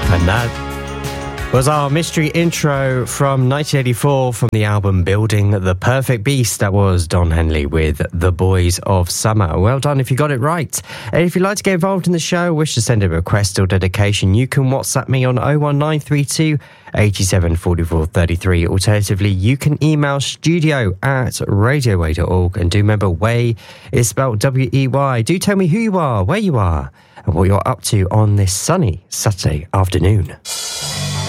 And that was our mystery intro from 1984 from the album Building the Perfect Beast. That was Don Henley with The Boys of Summer. Well done if you got it right. And if you'd like to get involved in the show, wish to send a request or dedication, you can WhatsApp me on 01932 87 44 33. Alternatively, you can email studio@radioway.org. And do remember, Way is spelled W-E-Y. Do tell me who you are, where you are, and what you're up to on this sunny Saturday afternoon.